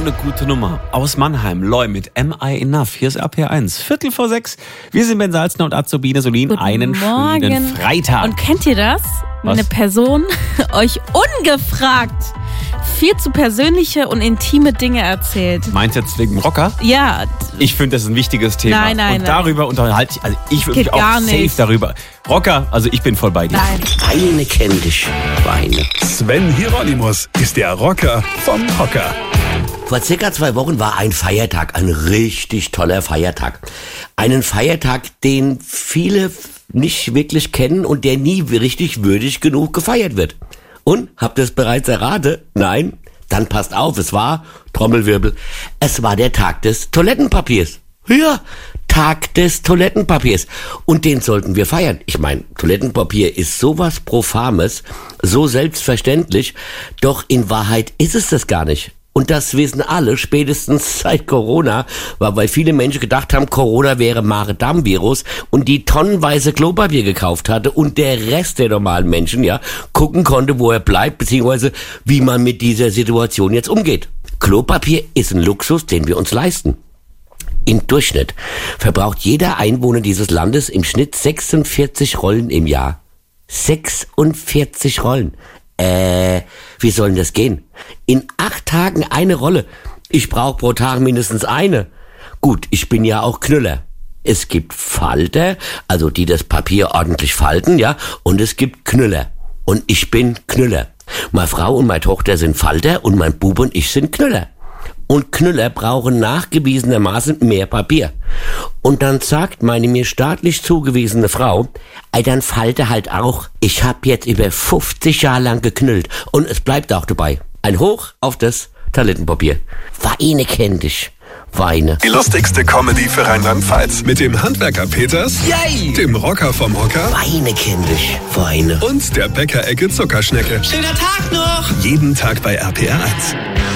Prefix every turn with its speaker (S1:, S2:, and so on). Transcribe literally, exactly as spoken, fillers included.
S1: eine gute Nummer. Aus Mannheim, Loy mit Am I Enough. Hier ist R P R eins. Viertel vor sechs. Wir sind Ben Salzner und Azubine Solin.
S2: Guten
S1: Einen
S2: Morgen.
S1: schönen Freitag.
S2: Und kennt ihr das? Wenn
S1: Was?
S2: eine Person euch ungefragt viel zu persönliche und intime Dinge erzählt.
S1: Meinst du jetzt wegen Rocker?
S2: Ja.
S1: Ich finde, das ist ein wichtiges Thema.
S2: Nein, nein,
S1: Und
S2: nein.
S1: darüber unterhalte ich, also ich würde
S2: Geht
S1: mich auch
S2: gar
S1: safe
S2: nicht.
S1: darüber. Rocker, also ich bin voll bei dir.
S2: Nein.
S3: Weine kenn dich, Weine.
S4: Sven Hieronymus ist der Rocker vom Hocker.
S3: Vor circa zwei Wochen war ein Feiertag, ein richtig toller Feiertag. Einen Feiertag, den viele nicht wirklich kennen und der nie richtig würdig genug gefeiert wird. Und, habt ihr es bereits erraten? Nein? Dann passt auf, es war, Trommelwirbel, es war der Tag des Toilettenpapiers. Ja, Tag des Toilettenpapiers. Und den sollten wir feiern. Ich meine, Toilettenpapier ist sowas Profanes, so selbstverständlich, doch in Wahrheit ist es das gar nicht. Und das wissen alle, spätestens seit Corona, weil viele Menschen gedacht haben, Corona wäre Magen-Darm-Virus und die tonnenweise Klopapier gekauft hatte und der Rest der normalen Menschen, ja, gucken konnte, wo er bleibt, beziehungsweise wie man mit dieser Situation jetzt umgeht. Klopapier ist ein Luxus, den wir uns leisten. Im Durchschnitt verbraucht jeder Einwohner dieses Landes im Schnitt sechsundvierzig Rollen im Jahr. sechsundvierzig Rollen. Äh, wie soll denn das gehen? In acht Tagen eine Rolle. Ich brauche pro Tag mindestens eine. Gut, ich bin ja auch Knüller. Es gibt Falter, also die das Papier ordentlich falten, ja, und es gibt Knüller. Und ich bin Knüller. Meine Frau und meine Tochter sind Falter und mein Bub und ich sind Knüller. Und Knüller brauchen nachgewiesenermaßen mehr Papier. Und dann sagt meine mir staatlich zugewiesene Frau, ey, dann falte halt auch. Ich hab jetzt über fünfzig Jahre lang geknüllt und es bleibt auch dabei. Ein Hoch auf das Toilettenpapier. Weine kenn dich. Weine.
S4: Die lustigste Comedy für Rheinland-Pfalz. Mit dem Handwerker Peters,
S3: Yay!
S4: dem Rocker vom Hocker
S3: Weine kenn dich. Weine.
S4: und der Bäckerecke Zuckerschnecke.
S5: Schöner Tag noch!
S4: Jeden Tag bei R P R eins.